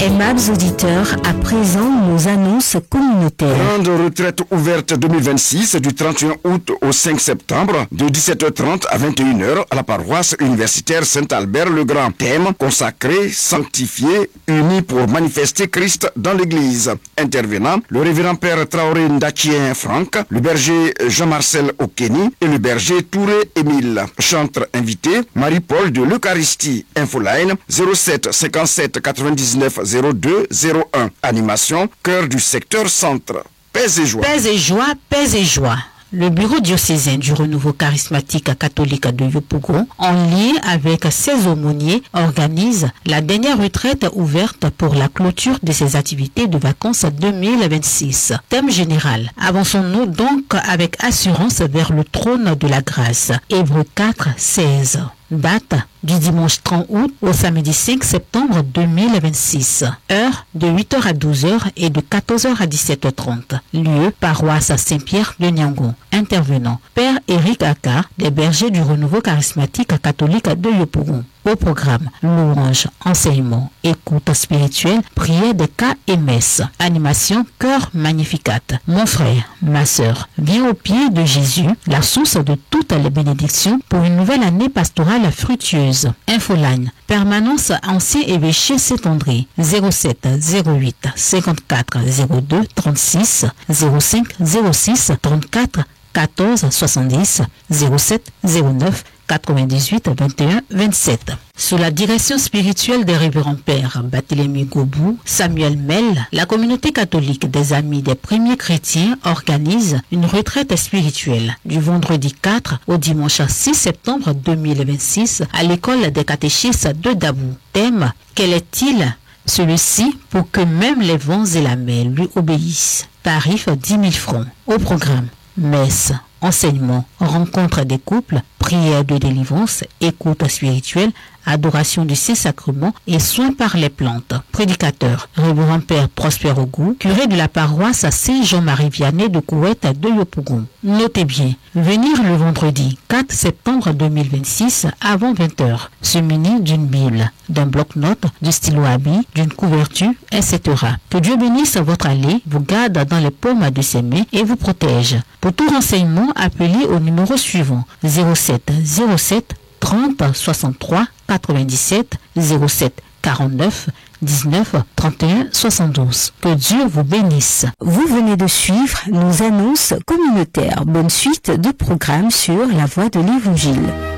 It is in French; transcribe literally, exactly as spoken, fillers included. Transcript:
Aimables auditeurs, à présent nos annonces communautaires. Grande retraite ouverte deux mille vingt-six du trente et un août au cinq septembre de dix-sept heures trente à vingt et une heures à la paroisse universitaire Saint-Albert-le-Grand. Thème consacré, sanctifié, uni pour manifester Christ dans l'église. Intervenant, le révérend père Traoré Ndatien Franck, le berger Jean-Marcel Okeni et le berger Touré Émile. Chantre invité, Marie-Paul de l'Eucharistie. Infoline zéro sept cinquante-sept quatre-vingt-dix-neuf zéro deux zéro un. Animation, cœur du secteur centre. Paix et joie. Paix et joie, paix et joie. Le bureau diocésain du renouveau charismatique catholique de Yopougon, en lien avec ses aumôniers, organise la dernière retraite ouverte pour la clôture de ses activités de vacances deux mille vingt-six. Thème général. Avançons-nous donc avec assurance vers le trône de la grâce. Hébreux quatre, seize. Date du dimanche trente août au samedi cinq septembre deux mille vingt-six. Heure de huit heures à douze heures et de quatorze heures à dix-sept heures trente. Lieu paroisse Saint-Pierre de Niangon. Intervenant Père Éric Aka, des bergers du renouveau charismatique catholique de Yopougon. Au programme, louange, enseignement, écoute spirituelle, prière des cas et messe. Animation, cœur magnificat. Mon frère, ma sœur, viens au pied de Jésus, la source de toutes les bénédictions pour une nouvelle année pastorale fructueuse. Infoline, permanence ancien évêché Saint-André, zéro sept zéro huit cinquante-quatre zéro deux trente-six zéro cinq zéro six trente-quatre quatorze soixante-dix zéro sept zéro neuf quatre-vingt-dix-huit vingt et un vingt-sept. Sous la direction spirituelle des révérends pères Barthélemy Gobou, Samuel Mel, la communauté catholique des Amis des Premiers Chrétiens organise une retraite spirituelle du vendredi quatre au dimanche six septembre deux mille vingt-six à l'école des catéchistes de Dabou. Thème: quel est-il celui-ci pour que même les vents et la mer lui obéissent? Tarif dix mille francs. Au programme, messe, enseignement, rencontre des couples, prière de délivrance, écoute spirituelle, adoration du Saint-Sacrement et soins par les plantes. Prédicateur, révérend père Prosper Ogou, curé de la paroisse Saint-Jean-Marie Vianney de Kouette de Yopougon. Notez bien, venir le vendredi quatre septembre deux mille vingt-six avant vingt heures, se munir d'une Bible, d'un bloc-notes, du stylo à billes, d'une couverture, et cetera. Que Dieu bénisse votre allée, vous garde dans les paumes de ses mains et vous protège. Pour tout renseignement, appelez au numéro suivant zéro sept zéro sept trente soixante-trois quatre-vingt-dix-sept zéro sept quarante-neuf dix-neuf trente et un soixante-douze. Que Dieu vous bénisse. Vous venez de suivre nos annonces communautaires. Bonne suite de programmes sur la voie de l'Évangile.